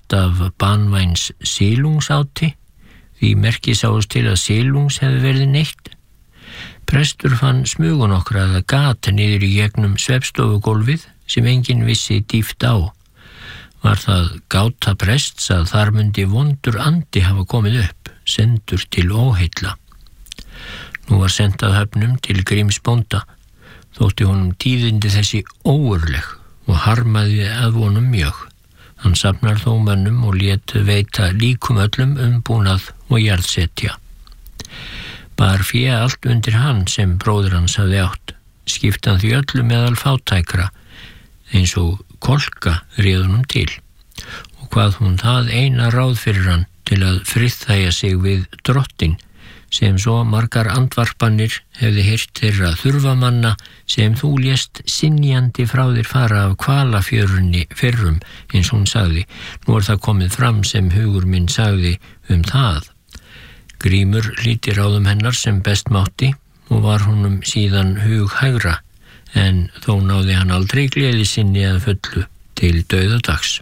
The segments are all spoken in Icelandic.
sagt af banvæns silungsáti, því merki sáust til að silungs hefði verið neytt. Prestur fann smugun okkar að gat niður í gegnum svefstofugólfið sem enginn vissi dýft á. Var það gáta prests að þar mundi vondur andi hafa komið upp, sendur til óheilla. Nú var sent að höfnum til Gríms bónda, þótti honum tíðindi þessi óurleg og harmaði að vonum mjög. Hann safnar þó mönnum og lét veita líkum öllum umbúnað og jarðsetja. Bar fé allt undir hann sem bróðir hans hafði átt, skipti hann því öllu meðal fátækra, eins og Kolka réð honum til, og hvað hún það eina ráð fyrir hann til að friðþægja sig við drottin, sem svo margar andvarpanir hefði heyrt þeirra þurfamanna sem þú lést synjandi frá þér fara af kvalafjörunni fyrrum, eins hún sagði. Nú það komið fram sem hugur minn sagði það. Grímur hlíti ráðum hennar sem best mátti og var honum síðan hughægra, en þó náði hann aldrei gleði sinni að fullu til dauðadags.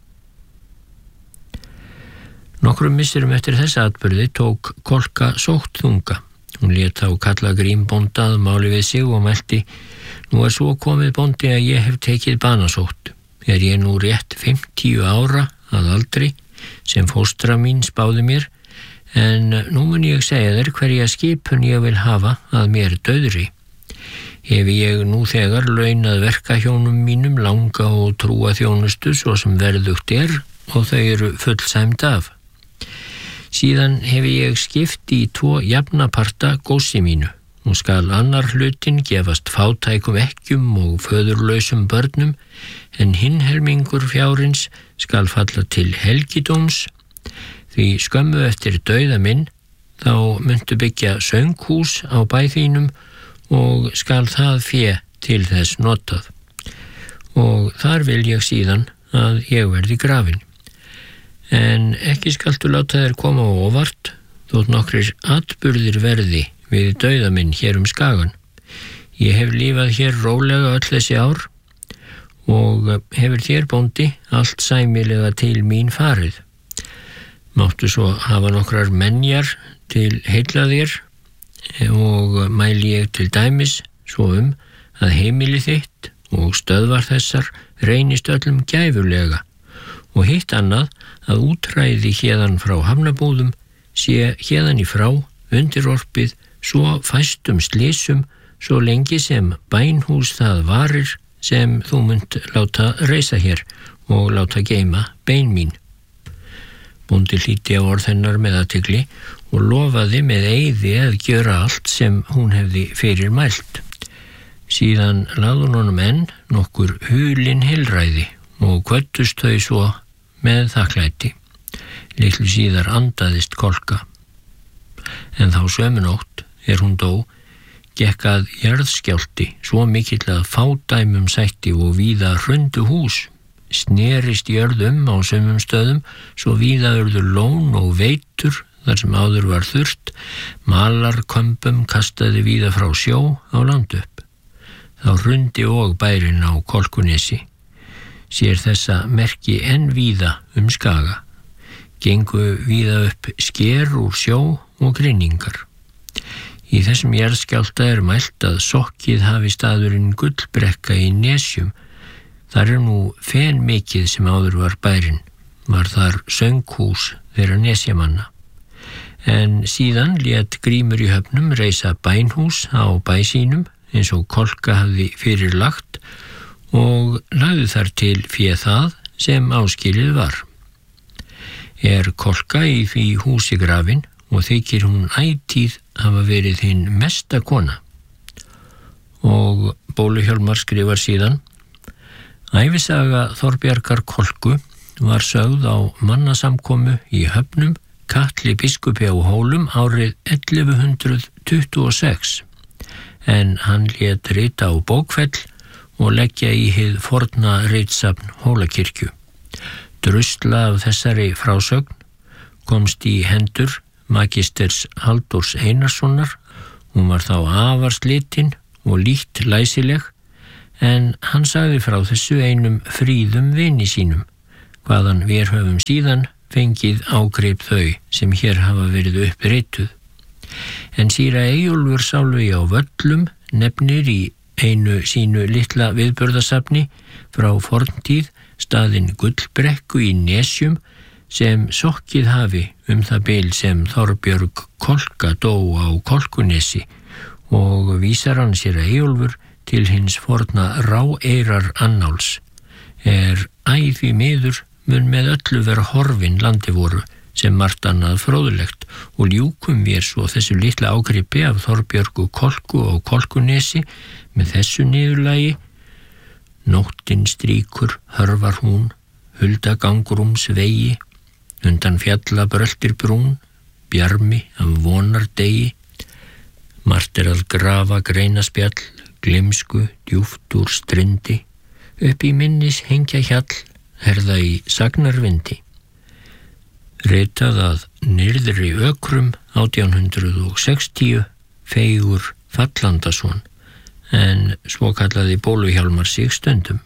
Nokkrum misserum eftir þessa atburði tók Kolka sótt þunga. Hún lét þá kalla Grím bónda að máli við sig og mælti: Nú svo komið bóndi að ég hef tekið banasótt. Ég nú rétt 50 ára að aldri, sem fóstra mín spáði mér, en nú mun ég segja þér hverja skipun ég vil hafa að mér dauðri. Hef ég nú þegar launað verkahjónum mínum langa og trúa þjónustu svo sem verðugt og þau eru fullsæmd af. Síðan hef ég skipt í 2 jafnaparta góssi mínu og skal annar hlutin gefast fátækum ekkjum og föðurlausum börnum, en hinn helmingur fjárins skal falla til helgidóms, því skömmu eftir dauða minn þá muntu byggja sönghús á bæ þínum og skal það fé til þess notað, og þar vil ég síðan að ég verði grafin. En ekki skaltu láta þér koma á óvart, þótt nokkrir atburðir verði við dauða minn hér skagan. Ég hef lifað hér rólega öll þessi ár og hefur þér bóndi allt sæmilega til mín farið. Máttu svo hafa nokkrar menjar til heilla þér og mæli ég til dæmis svo að heimili þitt og stöðvar þessar reynist öllum gæfulega, og hitt annað að útræði héðan frá hafnabúðum sé héðan í frá undirorpið svo fæstum slysum svo lengi sem bænhús það varir sem þú munt láta reisa hér og láta geyma bein mín. Bóndi hlýddi á orð hennar með athygli og lofaði með eiði að gjöra allt sem hún hefði fyrir mælt. Síðan lagði hún honum enn nokkur hulin heilræði og kvöddust þau svo með þakklæti. Litlu síðar andaðist Kolka. En þá sömu nótt hún dó, gekk að jarðskjálfti svo mikill að fádæmum sætti og víða hrundu hús. Snerist jörð á sumum stöðum, svo víða urðu lón og veitur þar sem áður var þurrt, malarkömbum kastaði víða frá sjó á land upp. Þá hrundi og bærinn á Kolkunesi. Sér þessa merki enn víða skaga. Gengu víða upp sker úr sjó og grynningar. Í þessum jarðskjálfta mælt að sokkið hafi staðurinn Gullbrekka í Nesjum. Þar nú fen mikið sem áður var bærinn, var þar sönghús þeirra nesjamanna. En síðan lét Grímur í höfnum reisa bænhús á bæ sínum, eins og Kolka hafði fyrirlagt, og lagði þar til fé það sem áskilið var. Kolka í því húsi grafin og þykir hún ætíð hafa verið hinn mesta kona. Og Bóluhjálmar skrifar síðan: Ævisaga Þorbjargar Kolku var sögð á mannasamkomu í höfnum Katli biskupi á Hólum árið 1126, en hann lét rita á bókfell og leggja í hið forna ritsafn Hólakirkju. Drusla af þessari frásögn komst í hendur magisters Halldórs Einarssonar. Hún var þá afar slitin og lítt læsileg, en hann sagði frá þessu einum fríðum vini sínum, hvaðan við höfum síðan fengið ágrip þau sem hér hafa verið upprituð. En síra Eyjólfur Sálvi á Völlum nefnir í einu sínu litla viðburðasafni frá forntíð staðinn Gullbrekku í Nesjum sem sokkið hafi það bil sem Þorbjörg Kolka dó á Kolkunesi og vísar hann sér Eyjólfur til hins forna Ráeyrar annáls æði miður mun með öllu vera horfin landi voru sem margt annað fróðulegt og ljúkum við svo þessu litla ágripi af Þorbjörgu Kolku og Kolkunesi með þessu niðurlagi: Nóttin strýkur, hörfar hún, huldagangrúms vegi, undan fjalla bröltir brún, bjarmi af vonardegi, margt að grafa greinaspjall, gleymsku djúpt úr strindi, upp í minnis hengja hjall, herða í sagnarvindi. Ritað að Nyrðri Ökrum 1860, Feigur Fallandason, en svo kallaði Bóluhjálmar sig stundum.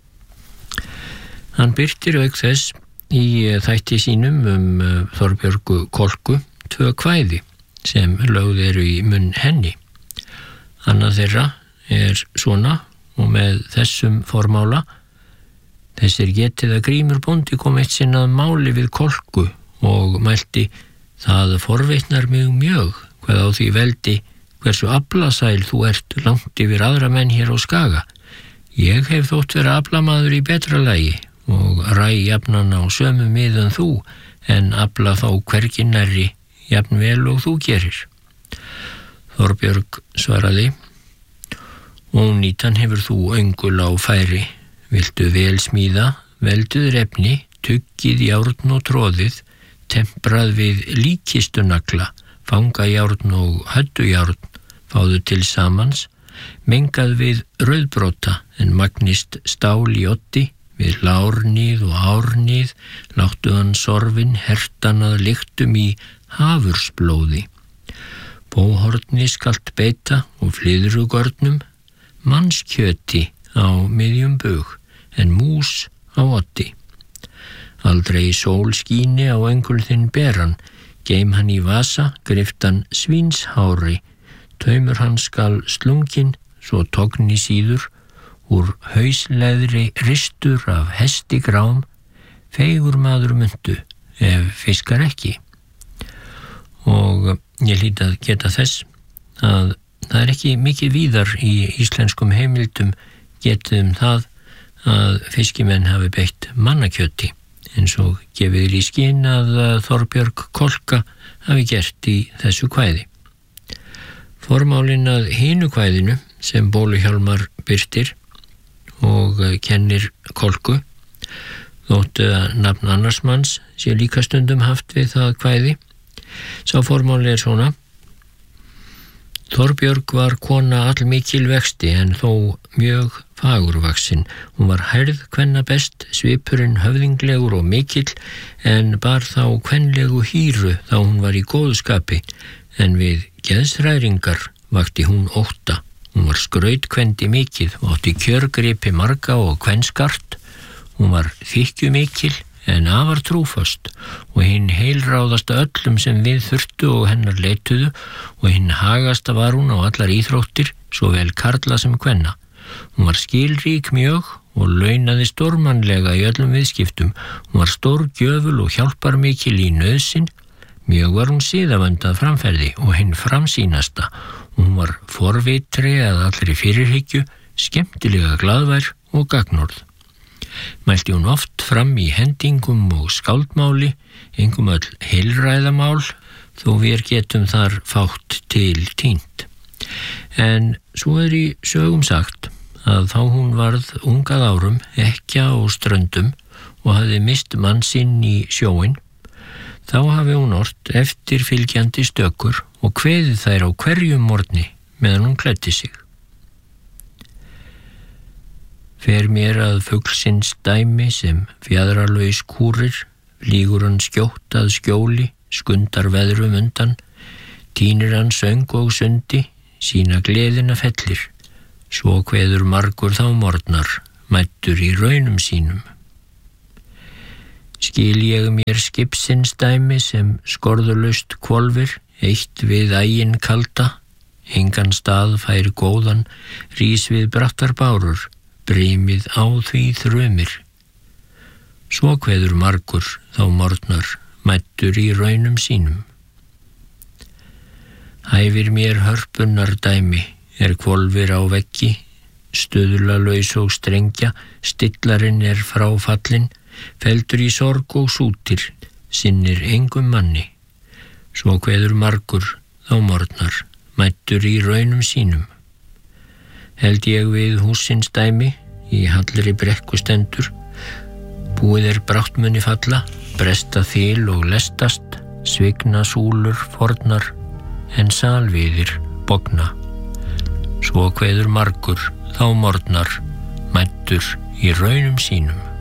Hann birtir auk þess í þætti sínum Þorbjörgu Kolku 2 kvæði sem lögð eru í munn henni. Annað þeirra svona og með þessum formála: Þessir getið að Grímur bóndi kom eitt sinn að máli við Kolku og mælti: Það forvitnar mig mjög hvað á því veldi hversu aflasæl þú ert langt yfir aðra menn hér á Skaga. Ég hef þótt vera aflamaður í betra lagi og jafnan á sömu miðan þú, en afla þá hvergi nærri jafn vel og þú gerir. Þorbjörg svaraði: Ónýtan hefur þú öngul á færi, viltu vel smíða, velduð efni, tuggið járn og tróðið, temprað við líkistunagla, fanga járn og höddujárn, fáðu til samans, mengað við rauðbrota en magnist stál í oddi, við lárnið og árnið, láttu hann sorfin hertan að lyktum í hafursblóði. Bóhorni skalt beita og flyðrugörnum, mannskjöti á miðjum bug, en mús á oddi. Aldrei sól skíni á öngul þinn beran, geim hann í vasa, griftan svínshári, taumur hann skal slungin, svo togni síður, úr hausleðri ristur af hesti grám, feigur maður muntu, ef fiskar ekki. Og ég hlýt að geta þess að það ekki mikið víðar í íslenskum heimildum getið það að fiskimenn hafi beitt mannakjöti, eins og gefið í skyn að Þorbjörg Kolka hafi gert í þessu kvæði. Formálinn að hinu kvæðinu sem Bóluhjálmar birtir og kennir Kolku, þótt nafn annars manns sé líka stundum haft við það kvæði. Sá formáli svona: Þorbjörg var kona allmikil vexti en þó mjög fagurvaxin. Hún var hærð kvenna best, svipurinn höfðinglegur og mikill, en bar þá kvenlegu hýru þá hún var í góðu skapi, en við geðsræringar vakti hún ótta. Hún var skrautkvendi mikið og átti kjörgripi marga og kvenskart. Hún var þykkjumikil en afar trúföst og hinn heilráðasta öllum sem við þurftu og hennar leituðu, og hinn hagasta var hún á allar íþróttir, svo vel karla sem kvenna. Hún var skilrík mjög og launaði stórmannlega í öllum viðskiptum. Hún var stórgjöful og hjálparmikil í nauðsyn. Mjög var hún siðavöndað framferði og hinn framsýnasta. Hún var forvitri að allri fyrirhyggju, skemmtilega glaðvær og gagnorð. Mælti hún oft fram í hendingum og skáldmáli, engum öll heilræðamál, þó við getum þar fátt til tínt. En svo í sögum sagt að þá hún varð ungað árum, ekkja og ströndum og hafði mist mann sinn í sjóin, þá hafi hún ort eftirfylgjandi stökur og kveðið þær á hverjum morgni meðan hún klæddi sig. Fer mér að fuglsins dæmi sem fjaðralaus kúrir, flýgur hann skjótt að skjóli, skundar veðrum undan, tínir hann söng og sundi, sína gleðina fellir, svo kveður margur þá morgnar, mættur í raunum sínum. Skil ég mér skipsins dæmi sem skorðulaust hvolfir, eitt við æginn kalda, engan stað fær góðan, rís við brattar bárur, brimið á því þrumir. Svo kveður margur þá morgnar, mættur í raunum sínum. Hæfir mér hörpunnar dæmi, hvolfir á veggi, stuðlalaus og strengja, stillarinn fráfallinn, feldur í sorg og sútir, sinnir engum manni. Svo kveður margur þá morgnar, mættur í raunum sínum. Held ég við húsins dæmi, í hallri brekku stendur, búið brátt muni falla, bresta þil og lestast, svigna súlur fornar, en salviðir bogna. Svo kveður margur þá morgnar, mættur í raunum sínum.